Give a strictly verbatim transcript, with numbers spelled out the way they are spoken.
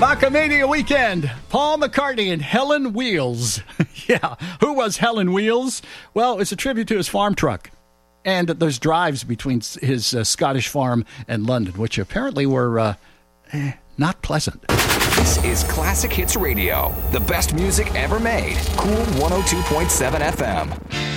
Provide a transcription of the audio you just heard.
Bacamania weekend. Paul McCartney and Helen Wheels. Yeah, who was Helen Wheels? Well, it's a tribute to his farm truck and those drives between his uh, Scottish farm and London, which apparently were uh, eh, not pleasant. This is Classic Hits Radio, the best music ever made. Cool one oh two point seven F M.